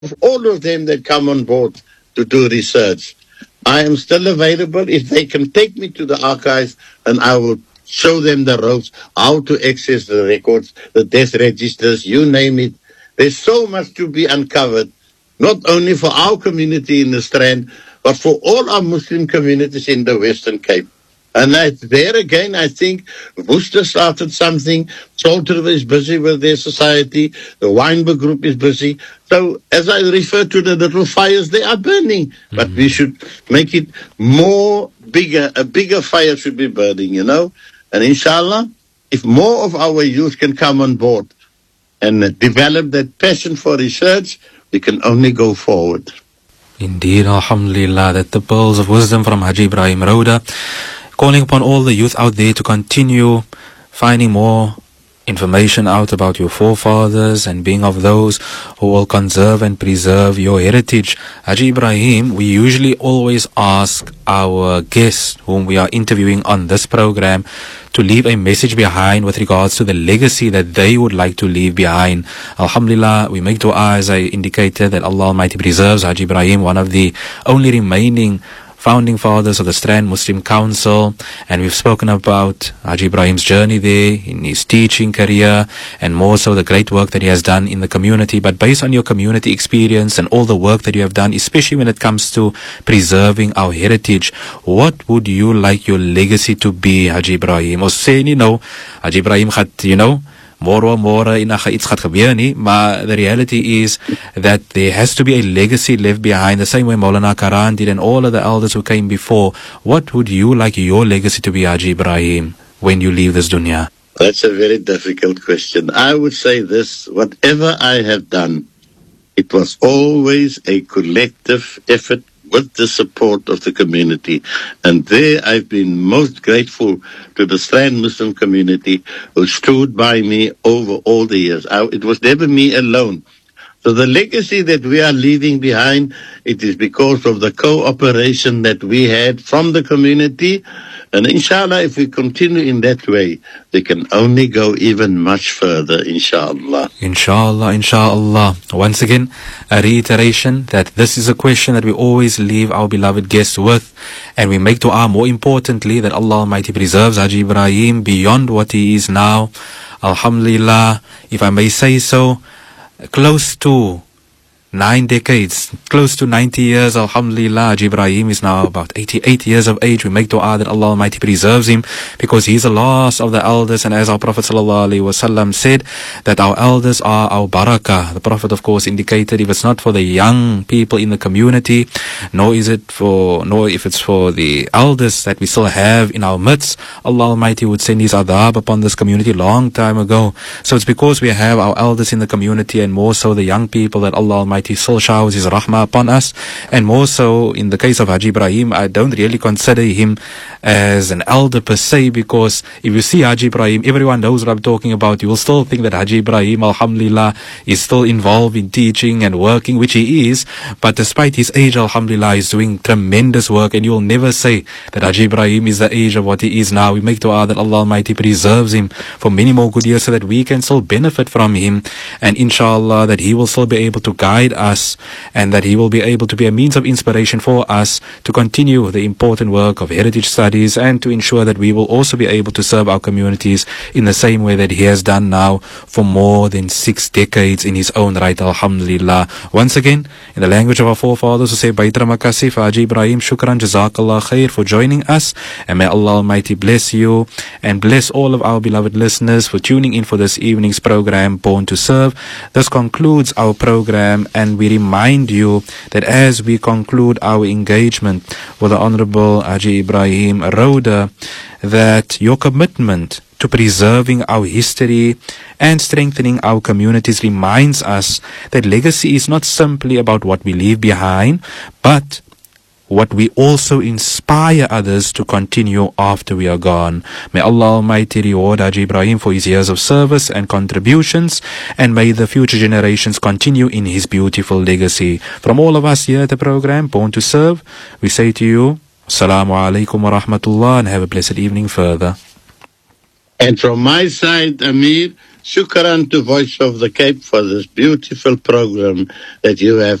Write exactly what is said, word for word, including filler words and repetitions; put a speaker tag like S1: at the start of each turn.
S1: all of them that come on board to do research. I am still available if they can take me to the archives, and I will show them the ropes, how to access the records, the death registers, you name it. There's so much to be uncovered, not only for our community in the Strand, but for all our Muslim communities in the Western Cape. And I, there again, I think Worcester started something. Salt River is busy with their society. The Weinberg Group is busy. So as I refer to the little fires, they are burning. Mm-hmm. But we should make it more bigger. A bigger fire should be burning, you know. And inshallah, if more of our youth can come on board and uh, develop that passion for research, we can only go forward.
S2: Indeed, alhamdulillah, that the pearls of wisdom from Haji Ibrahim Rhoda, calling upon all the youth out there to continue finding more information out about your forefathers and being of those who will conserve and preserve your heritage. Haji Ibrahim, we usually always ask our guests whom we are interviewing on this program to leave a message behind with regards to the legacy that they would like to leave behind. Alhamdulillah, we make dua, as I indicated, that Allah Almighty preserves Haji Ibrahim, one of the only remaining founding fathers of the Strand Muslim Council, and we've spoken about Haji Ibrahim's journey there in his teaching career, and more so the great work that he has done in the community. But based on your community experience and all the work that you have done, especially when it comes to preserving our heritage, what would you like your legacy to be, Haji Ibrahim? Ons sê nie nou Haji Ibrahim gaat, you know, Moro moro inaga iets gaat gebeur nie, maar the reality is that there has to be a legacy left behind, the same way Maulana Karan did and all of the elders who came before. What would you like your legacy to be, Haji Ibrahim, when you leave this dunya?
S1: That's a very difficult question. I would say this: whatever I have done, it was always a collective effort with the support of the community. And there I've been most grateful to the Strand Muslim community who stood by me over all the years. I, it was never me alone. So the legacy that we are leaving behind, it is because of the cooperation that we had from the community. And inshallah, if we continue in that way, we can only go even much further, inshallah.
S2: Inshallah, inshallah. Once again, a reiteration that this is a question that we always leave our beloved guests with, and we make dua, more importantly, that Allah Almighty preserves Haji Ibrahim beyond what he is now. Alhamdulillah, if I may say so, close to nine decades, close to ninety years, alhamdulillah. Haji Ibrahim is now about eighty-eight years of age. We make dua that Allah Almighty preserves him, because he is the last of the elders, and as our Prophet sallallahu alaihi wasallam said, that our elders are our barakah. The Prophet, of course, indicated if it's not for the young people in the community, nor is it for, nor if it's for the elders that we still have in our midst, Allah Almighty would send his adhab upon this community long time ago. So it's because we have our elders in the community, and more so the young people, that Allah Almighty He still showers His rahmah upon us. And more so in the case of Haji Ibrahim, I don't really consider him as an elder per se, because if you see Haji Ibrahim, everyone knows what I'm talking about. You will still think that Haji Ibrahim, alhamdulillah, is still involved in teaching and working, which he is. But despite his age, alhamdulillah, he's doing tremendous work, and you will never say that Haji Ibrahim is the age of what he is now. We make dua that Allah Almighty preserves him for many more good years, so that we can still benefit from him, and inshallah that he will still be able to guide us, and that he will be able to be a means of inspiration for us to continue the important work of heritage studies, and to ensure that we will also be able to serve our communities in the same way that he has done now for more than six decades in his own right, alhamdulillah. Once again, in the language of our forefathers, we say Baitra Makasi for Haji Ibrahim, shukran, jazakallah khair for joining us, and may Allah Almighty bless you and bless all of our beloved listeners for tuning in for this evening's program, Born to Serve. This concludes our program, and we remind you that as we conclude our engagement with the Honorable Haji Ibrahim Rhoda, that your commitment to preserving our history and strengthening our communities reminds us that legacy is not simply about what we leave behind, but what we also inspire others to continue after we are gone. May Allah Almighty reward Haji Ibrahim for his years of service and contributions, and may the future generations continue in his beautiful legacy. From all of us here at the program, Born to Serve, we say to you, Assalamu alaikum wa rahmatullah, and have a blessed evening further.
S1: And from my side, Amir, Shukran to Voice of the Cape for this beautiful program that you have